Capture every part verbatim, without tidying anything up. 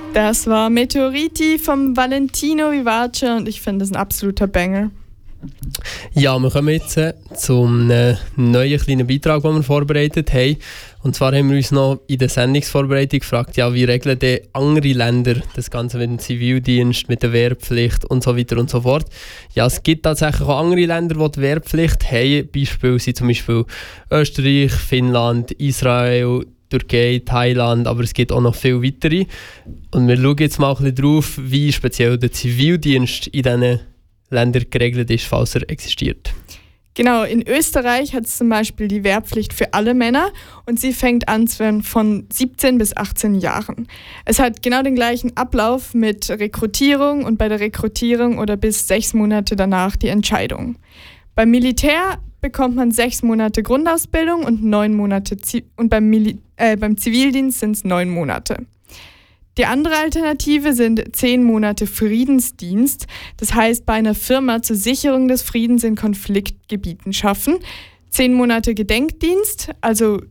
Das war Meteoriti vom Valentino Vivace und ich finde, das ist ein absoluter Banger. Ja, wir kommen jetzt äh, zum äh, neuen kleinen Beitrag, den wir vorbereitet haben. Und zwar haben wir uns noch in der Sendungsvorbereitung gefragt, ja, wie regeln denn andere Länder das Ganze mit dem Zivildienst, mit der Wehrpflicht und so weiter und so fort. Ja, es gibt tatsächlich auch andere Länder, die die Wehrpflicht haben. Beispiele sind zum Beispiel Österreich, Finnland, Israel, Türkei, Thailand, aber es gibt auch noch viele weitere. Und wir schauen jetzt mal ein bisschen drauf, wie speziell der Zivildienst in diesen Ländern geregelt ist, falls er existiert. Genau, in Österreich hat es zum Beispiel die Wehrpflicht für alle Männer und sie fängt an von siebzehn bis achtzehn Jahren. Es hat genau den gleichen Ablauf mit Rekrutierung und bei der Rekrutierung oder bis sechs Monate danach die Entscheidung. Beim Militär bekommt man sechs Monate Grundausbildung und neun Monate Zi- und beim, Mili- äh, beim Zivildienst sind es neun Monate. Die andere Alternative sind zehn Monate Friedensdienst. Das heißt, bei einer Firma zur Sicherung des Friedens in Konfliktgebieten schaffen. Zehn Monate Gedenkdienst, also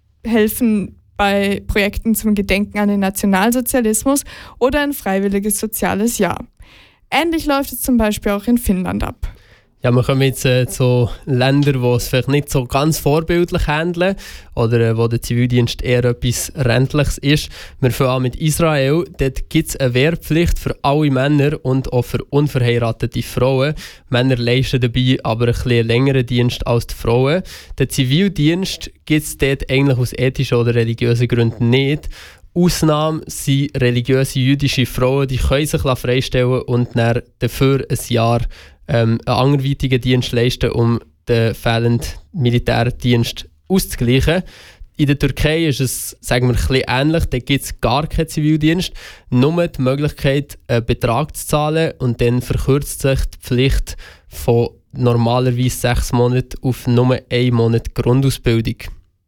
helfen bei Projekten zum Gedenken an den Nationalsozialismus oder ein freiwilliges soziales Jahr. Ähnlich läuft es zum Beispiel auch in Finnland ab. Ja, wir kommen jetzt äh, zu Ländern, die es vielleicht nicht so ganz vorbildlich handeln oder äh, wo der Zivildienst eher etwas Rentliches ist. Wir fangen an mit Israel. Dort gibt es eine Wehrpflicht für alle Männer und auch für unverheiratete Frauen. Männer leisten dabei aber ein bisschen längeren Dienst als die Frauen. Den Zivildienst gibt es dort eigentlich aus ethischen oder religiösen Gründen nicht. Ausnahme sind religiöse jüdische Frauen, die können sich freistellen und dann dafür ein Jahr ähm, einen anderweitigen Dienst leisten, um den fehlenden Militärdienst auszugleichen. In der Türkei ist es, sagen wir, ein bisschen ähnlich. Da gibt es gar keinen Zivildienst, nur die Möglichkeit, einen Betrag zu zahlen und dann verkürzt sich die Pflicht von normalerweise sechs Monaten auf nur einen Monat Grundausbildung.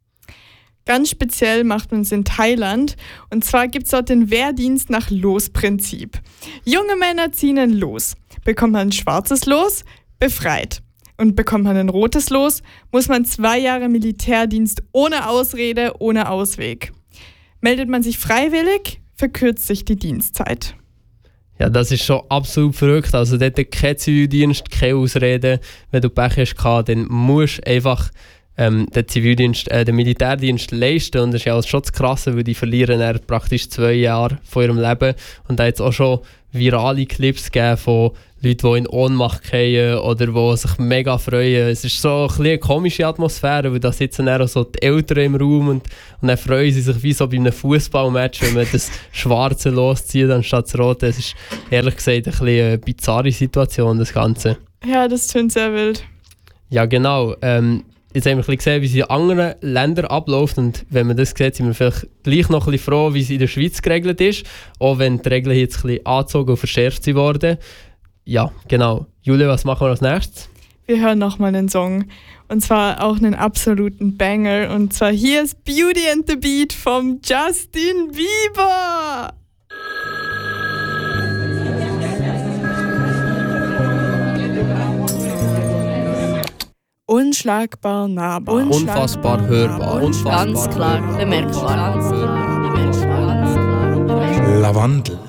Ganz speziell macht man es in Thailand. Und zwar gibt es dort den Wehrdienst nach Losprinzip. Junge Männer ziehen ein Los. Bekommt man ein schwarzes Los, befreit. Und bekommt man ein rotes Los, muss man zwei Jahre Militärdienst ohne Ausrede, ohne Ausweg. Meldet man sich freiwillig, verkürzt sich die Dienstzeit. Ja, das ist schon absolut verrückt. Also dort kein Zivildienst, keine Ausrede. Wenn du Pech hast, dann musst du einfach ähm, den Zivildienst, äh, den Militärdienst leisten. Und das ist ja schon das Krasse, weil die verlieren dann praktisch zwei Jahre von ihrem Leben. Und da hat es auch schon virale Clips gegeben von Leuten, die in Ohnmacht fallen oder die sich mega freuen. Es ist so ein bisschen eine komische Atmosphäre, weil da sitzen dann auch so die Eltern im Raum und, und dann freuen sie sich wie so bei einem Fußballmatch, wenn man das Schwarze loszieht anstatt das Rote. Es ist ehrlich gesagt ein bisschen eine bizarre Situation, das Ganze. Ja, das klingt sehr wild. Ja, genau. Ähm, Jetzt haben wir ein bisschen gesehen, wie es in anderen Ländern abläuft, und wenn man das sieht, sind wir vielleicht gleich noch ein bisschen froh, wie es in der Schweiz geregelt ist, auch wenn die Regeln jetzt ein bisschen angezogen und verschärft wurden. Ja, genau. Julia, was machen wir als nächstes? Wir hören nochmal einen Song, und zwar auch einen absoluten Banger, und zwar hier ist Beauty and the Beat vom Justin Bieber! Unschlagbar nahbar. Unfassbar hörbar. Unfassbar ganz klar bemerkbar. Lavandel.